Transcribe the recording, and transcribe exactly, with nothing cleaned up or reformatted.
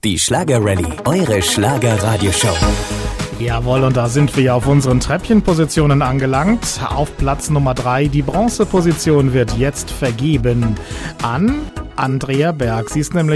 Die Schlager-Rallye, eure Schlager-Radioshow. Jawohl, und da sind wir ja auf unseren Treppchenpositionen angelangt. Auf Platz Nummer drei, die Bronzeposition wird jetzt vergeben an Andrea Berg. Sie ist nämlich